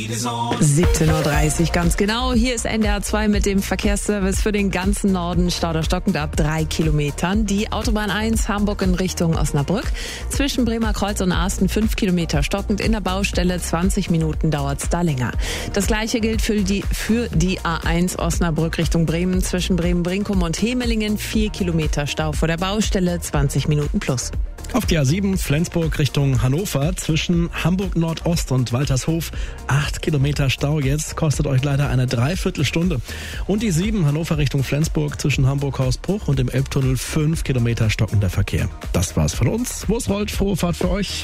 17:30 Uhr, ganz genau. Hier ist NDR 2 mit dem Verkehrsservice für den ganzen Norden. Stau oder stockend ab 3 Kilometern. Die Autobahn 1 Hamburg in Richtung Osnabrück. Zwischen Bremer Kreuz und Asten 5 Kilometer stockend. In der Baustelle 20 Minuten dauert's da länger. Das gleiche gilt für die A1 Osnabrück Richtung Bremen. Zwischen Bremen-Brinkum und Hemelingen 4 Kilometer Stau vor der Baustelle, 20 Minuten plus. Auf die A7 Flensburg Richtung Hannover zwischen Hamburg Nordost und Waltershof 8 Kilometer Stau jetzt, kostet euch leider eine Dreiviertelstunde. Und die 7 Hannover Richtung Flensburg zwischen Hamburg-Hausbruch und dem Elbtunnel 5 Kilometer stockender Verkehr. Das war's von uns. Wo es rollt, frohe Fahrt für euch.